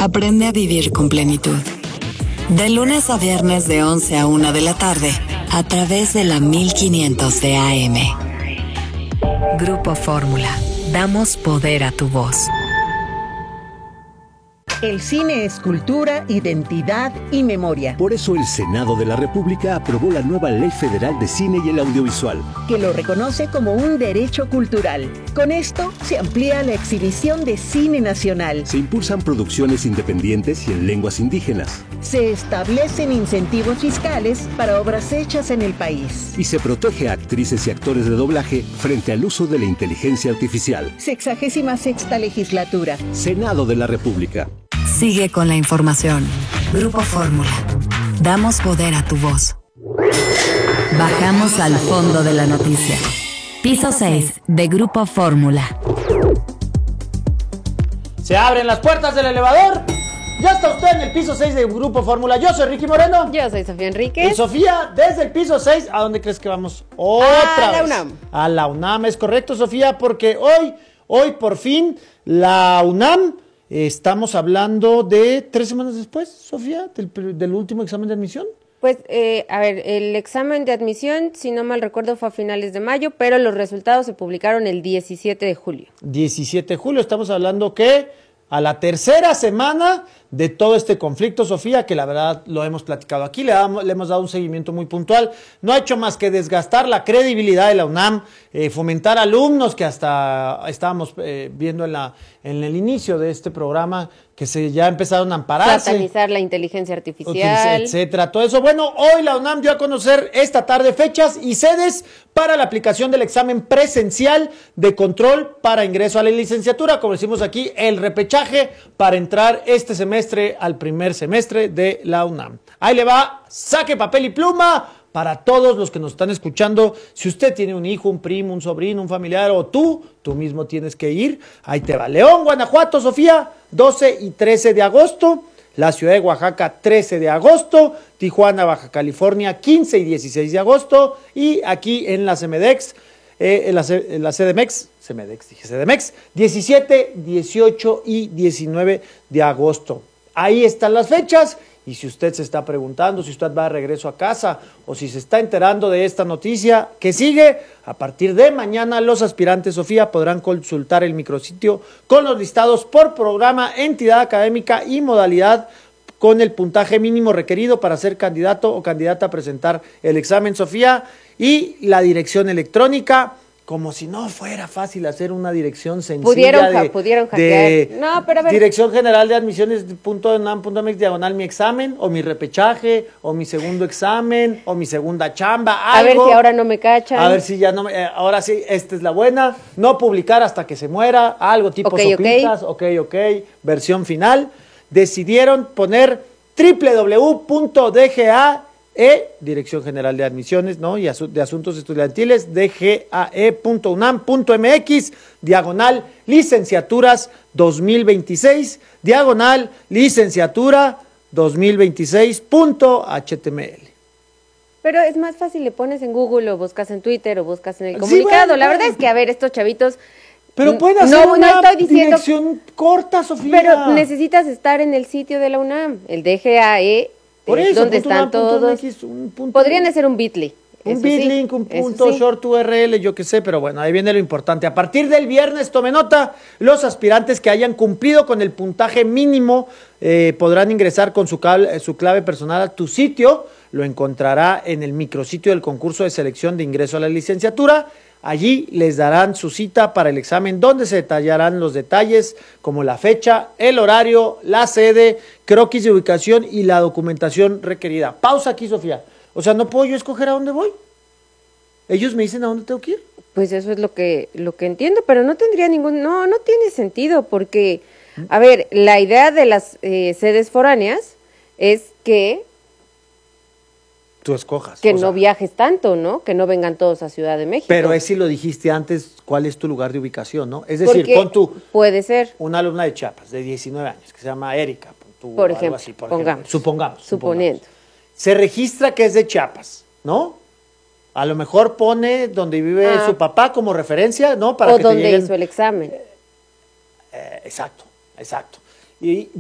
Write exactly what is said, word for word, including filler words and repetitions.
Aprende a vivir con plenitud. De lunes a viernes de once a una de la tarde, a través de la mil quinientos de A M. Grupo Fórmula. Damos poder a tu voz. El cine es cultura, identidad y memoria. Por eso el Senado de la República aprobó la nueva Ley Federal de Cine y el Audiovisual, que lo reconoce como un derecho cultural. Con esto se amplía la exhibición de cine nacional. Se impulsan producciones independientes y en lenguas indígenas. Se establecen incentivos fiscales para obras hechas en el país. Y se protege a actrices y actores de doblaje frente al uso de la inteligencia artificial. Sexagésima sexta legislatura. Senado de la República. Sigue con la información. Grupo Fórmula. Damos poder a tu voz. Bajamos al fondo de la noticia. Piso seis de Grupo Fórmula. Se abren las puertas del elevador. Ya está usted en el piso seis de Grupo Fórmula. Yo soy Ricky Moreno. Yo soy Sofía Enríquez. Y Sofía, desde el piso seis, ¿a dónde crees que vamos? Otra a la vez. UNAM. A la UNAM, es correcto, Sofía, porque hoy, hoy por fin, la UNAM, eh, estamos hablando de tres semanas después, Sofía, del, del último examen de admisión. Pues, eh, a ver, el examen de admisión, si no mal recuerdo, fue a finales de mayo, pero los resultados se publicaron el diecisiete de julio. diecisiete de julio, estamos hablando que a la tercera semana de todo este conflicto, Sofía, que la verdad lo hemos platicado aquí, le, damos, le hemos dado un seguimiento muy puntual, no ha hecho más que desgastar la credibilidad de la UNAM, eh, fomentar alumnos que hasta estábamos eh, viendo en, la, en el inicio de este programa, que se ya empezaron a ampararse. Satanizar la inteligencia artificial. Etcétera, todo eso. Bueno, hoy la UNAM dio a conocer esta tarde fechas y sedes para la aplicación del examen presencial de control para ingreso a la licenciatura, como decimos aquí, el repechaje para entrar este semestre al primer semestre de la UNAM. Ahí le va, saque papel y pluma para todos los que nos están escuchando. Si usted tiene un hijo, un primo, un sobrino, un familiar o tú, tú mismo tienes que ir. Ahí te va. León, Guanajuato, Sofía, doce y trece de agosto. La ciudad de Oaxaca, trece de agosto. Tijuana, Baja California, quince y dieciséis de agosto. Y aquí en la CEMEDEX, eh, en, la, en la CDMX, CEMEDEX, dije CDMX, diecisiete, dieciocho y diecinueve de agosto. Ahí están las fechas. Y si usted se está preguntando si usted va de regreso a casa o si se está enterando de esta noticia que sigue, a partir de mañana los aspirantes, Sofía, podrán consultar el micrositio con los listados por programa, entidad académica y modalidad con el puntaje mínimo requerido para ser candidato o candidata a presentar el examen, Sofía, y la dirección electrónica. Como si no fuera fácil hacer una dirección sencilla. Pudieron, de, pudieron hackear. De no, pero a ver. Dirección General de Admisiones, punto unam punto mx, diagonal mi examen, o mi repechaje, o mi segundo examen, o mi segunda chamba, algo. A ver si ahora no me cachan. A ver si ya no me, eh, ahora sí, esta es la buena. No publicar hasta que se muera, algo tipo okay, sopitas, ok, ok, versión final. Decidieron poner doble u doble u doble u punto d g a E, Dirección General de Admisiones, ¿no? Y asu- de Asuntos Estudiantiles, d g a e punto unam punto m x, diagonal licenciaturas dos mil veintiséis, diagonal licenciatura dos mil veintiséis punto h t m l. Pero es más fácil, le pones en Google o buscas en Twitter o buscas en el Sí, comunicado. bueno, La bueno. verdad es que, a ver, estos chavitos... Pero pueden no, hacer no una estoy diciendo, dirección corta, Sofía. pero necesitas estar en el sitio de la UNAM, el D G A E, Por es eso, donde punto están unam punto todos. m x, un punto- Podrían hacer un Bitly. Un eso bitlink, sí, un eso punto sí. short U R L, yo qué sé, pero bueno, ahí viene lo importante. A partir del viernes, tome nota, los aspirantes que hayan cumplido con el puntaje mínimo eh, podrán ingresar con su, cable, su clave personal a tu sitio. Lo encontrará en el micrositio del concurso de selección de ingreso a la licenciatura. Allí les darán su cita para el examen, donde se detallarán los detalles como la fecha, el horario, la sede, croquis de ubicación y la documentación requerida. Pausa aquí, Sofía. O sea, ¿no puedo yo escoger a dónde voy? Ellos me dicen a dónde tengo que ir. Pues eso es lo que lo que entiendo, pero no tendría ningún, no, no tiene sentido, porque, a ver, la idea de las eh, sedes foráneas es que Tú escojas. que o no sea, viajes tanto, ¿no? Que no vengan todos a Ciudad de México. Pero es si lo dijiste antes, ¿cuál es tu lugar de ubicación, no? Es decir, Porque pon tú puede ser, una alumna de Chiapas de diecinueve años que se llama Erika, pon tú, por algo ejemplo, así, por pongamos, ejemplo. Supongamos, suponiendo. supongamos. Se registra que es de Chiapas, ¿no? A lo mejor pone donde vive Ah. su papá como referencia, ¿no? Para O que te donde lleguen- hizo el examen. Eh, exacto, exacto. Y